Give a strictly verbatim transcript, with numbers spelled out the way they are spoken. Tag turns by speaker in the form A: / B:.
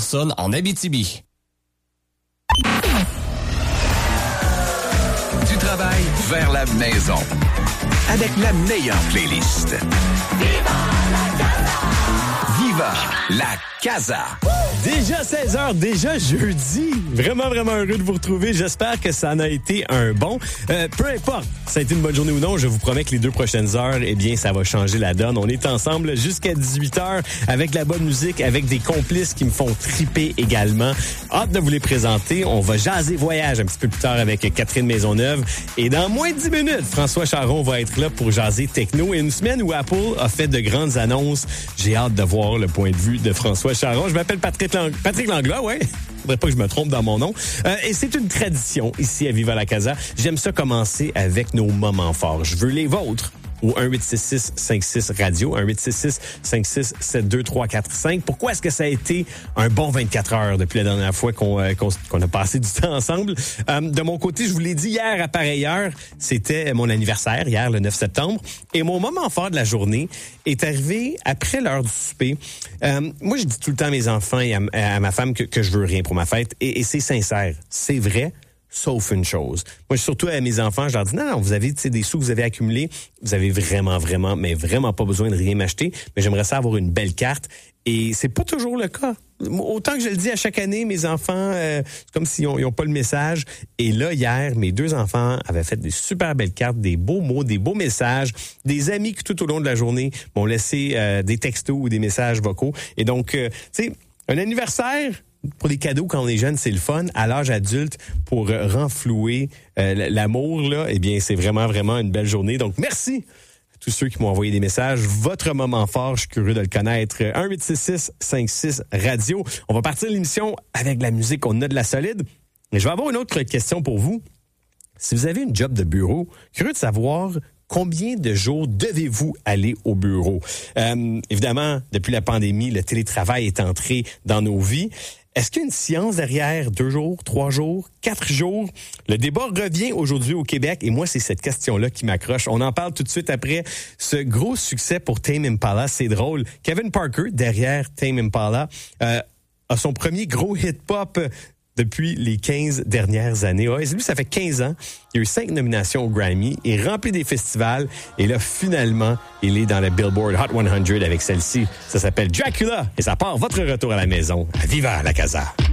A: personnes en Abitibi.
B: Du travail vers la maison. Avec la meilleure playlist. Viva la Casa! Viva la Casa!
C: Déjà seize heures, déjà jeudi. Vraiment, vraiment heureux de vous retrouver. J'espère que ça en a été un bon. Euh, peu importe, ça a été une bonne journée ou non, je vous promets que les deux prochaines heures, eh bien, ça va changer la donne. On est ensemble jusqu'à dix-huit heures avec de la bonne musique, avec des complices qui me font triper également. Hâte de vous les présenter. On va jaser voyage un petit peu plus tard avec Catherine Maisonneuve. Et dans moins de dix minutes, François Charon va être là pour jaser techno. Et une semaine où Apple a fait de grandes annonces. J'ai hâte de voir le point de vue de François Charon. Je m'appelle Patrick Lang- Patrick Langlois, ouais. Faudrait pas que je me trompe dans mon nom. Euh, et c'est une tradition ici à Viva la Casa. J'aime ça commencer avec nos moments forts. Je veux les vôtres. Au un huit six six cinq six radio, un huit six six cinq six sept deux trois quatre cinq. Pourquoi est-ce que ça a été un bon vingt-quatre heures depuis la dernière fois qu'on, euh, qu'on, qu'on a passé du temps ensemble? Euh, de mon côté, je vous l'ai dit hier à pareille heure, c'était mon anniversaire, hier le neuf septembre, et mon moment fort de la journée est arrivé après l'heure du souper. Euh, moi, je dis tout le temps à mes enfants et à, à ma femme que, que je veux rien pour ma fête, et, et c'est sincère, c'est vrai. Sauf une chose. Moi, surtout à mes enfants, je leur dis, non, non, vous avez des sous que vous avez accumulés, vous avez vraiment, vraiment, mais vraiment pas besoin de rien m'acheter, mais j'aimerais ça avoir une belle carte. Et c'est pas toujours le cas. Autant que je le dis à chaque année, mes enfants, euh, c'est comme s'ils n'ont pas le message. Et là, hier, mes deux enfants avaient fait des super belles cartes, des beaux mots, des beaux messages, des amis qui, tout au long de la journée, m'ont laissé euh, des textos ou des messages vocaux. Et donc, euh, tu sais, un anniversaire... Pour les cadeaux, quand on est jeune, c'est le fun. À l'âge adulte, pour euh, renflouer euh, l'amour, là, eh bien, c'est vraiment, vraiment une belle journée. Donc, merci à tous ceux qui m'ont envoyé des messages. Votre moment fort, je suis curieux de le connaître. un huit six six cinq six radio. On va partir l'émission avec de la musique. On a de la solide. Mais je vais avoir une autre question pour vous. Si vous avez une job de bureau, curieux de savoir... Combien de jours devez-vous aller au bureau? Euh, évidemment, depuis la pandémie, le télétravail est entré dans nos vies. Est-ce qu'il y a une science derrière deux jours, trois jours, quatre jours? Le débat revient aujourd'hui au Québec et moi, c'est cette question-là qui m'accroche. On en parle tout de suite après ce gros succès pour Tame Impala. C'est drôle. Kevin Parker, derrière Tame Impala, euh, a son premier gros hit-pop depuis les quinze dernières années. Ouais, lui, ça fait quinze ans. Il y a eu cinq nominations au Grammy. Il est rempli des festivals. Et là, finalement, il est dans la Billboard Hot cent avec celle-ci. Ça s'appelle Dracula. Et ça part votre retour à la maison. À Viva la Casa.